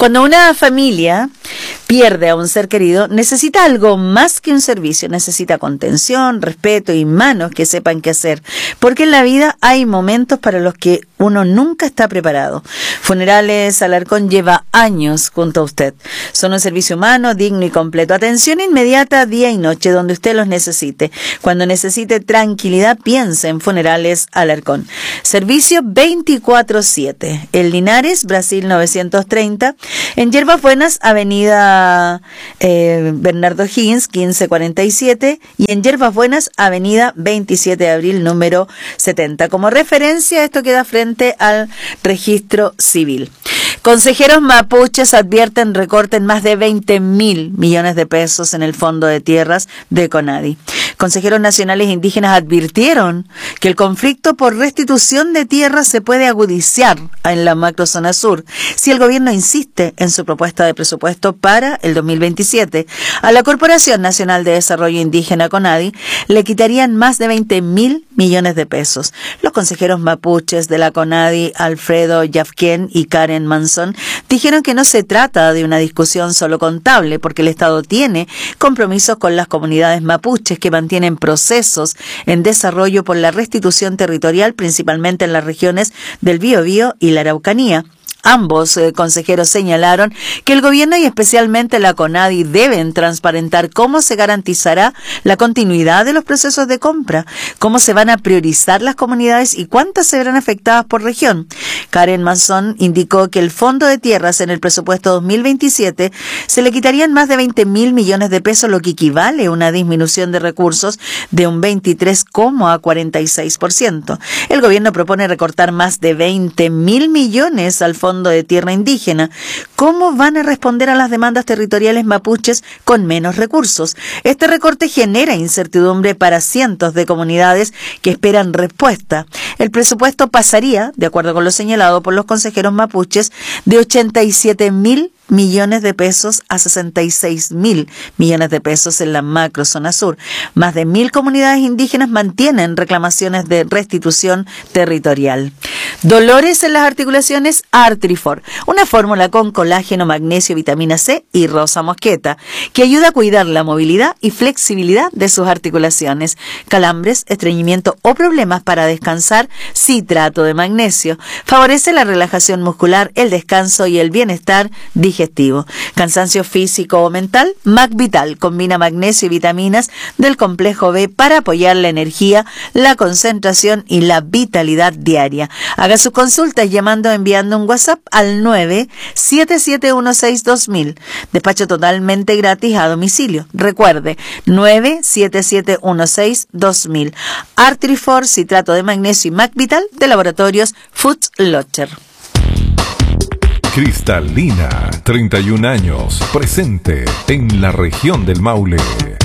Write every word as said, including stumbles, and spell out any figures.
Cuando una familia pierde a un ser querido, necesita algo más que un servicio, necesita contención, respeto y manos que sepan qué hacer, porque en la vida hay momentos para los que uno nunca está preparado. Funerales Alarcón lleva años junto a usted. Son un servicio humano, digno y completo. Atención inmediata día y noche donde usted los necesite. Cuando necesite tranquilidad, piense en Funerales Alarcón. Servicio veinticuatro siete. En Linares, Brasil novecientos treinta. En Yerbas Buenas, Avenida eh, Bernardo Higgins, quince cuarenta y siete. Y en Yerbas Buenas, Avenida veintisiete de abril, número setenta. Como referencia, esto queda frente al registro civil. Consejeros mapuches advierten recorte en más de veinte mil millones de pesos en el Fondo de Tierras de CONADI. Consejeros nacionales indígenas advirtieron que el conflicto por restitución de tierras se puede agudizar en la macrozona sur si el gobierno insiste en su propuesta de presupuesto para el dos mil veintisiete. A la Corporación Nacional de Desarrollo Indígena CONADI le quitarían más de veinte mil millones de pesos. Los consejeros mapuches de la CONADI, Alfredo Yafquén y Karen Manson, dijeron que no se trata de una discusión solo contable, porque el Estado tiene compromisos con las comunidades mapuches que mantienen procesos en desarrollo por la restitución territorial, principalmente en las regiones del Biobío y la Araucanía. Ambos eh, consejeros señalaron que el gobierno y especialmente la CONADI deben transparentar cómo se garantizará la continuidad de los procesos de compra, cómo se van a priorizar las comunidades y cuántas se verán afectadas por región. Karen Manson indicó que el Fondo de Tierras en el presupuesto dos mil veintisiete se le quitarían más de veinte mil millones de pesos, lo que equivale a una disminución de recursos de un veintitrés coma cuarenta y seis por ciento. El gobierno propone recortar más de veinte mil millones al Fondo de Tierra Indígena. ¿Cómo van a responder a las demandas territoriales mapuches con menos recursos? Este recorte genera incertidumbre para cientos de comunidades que esperan respuesta. El presupuesto pasaría, de acuerdo con lo señalado por los consejeros mapuches, de ochenta y siete mil millones de pesos a sesenta y seis mil millones de pesos en la macrozona sur. Más de mil comunidades indígenas mantienen reclamaciones de restitución territorial. Dolores en las articulaciones, Artrifor, una fórmula con colágeno, magnesio, vitamina C y rosa mosqueta, que ayuda a cuidar la movilidad y flexibilidad de sus articulaciones. Calambres, estreñimiento o problemas para descansar, citrato de magnesio. Favorece la relajación muscular, el descanso y el bienestar digestivo. Cansancio físico o mental, MacVital combina magnesio y vitaminas del complejo B para apoyar la energía, la concentración y la vitalidad diaria. Haga sus consultas llamando o enviando un WhatsApp al nueve siete siete uno seis dos mil. Despacho totalmente gratis a domicilio. Recuerde, nueve siete siete uno seis dos mil. Artrifor, citrato de magnesio y MacVital de Laboratorios Foods Locher. Cristalina, treinta y un años, presente en la región del Maule.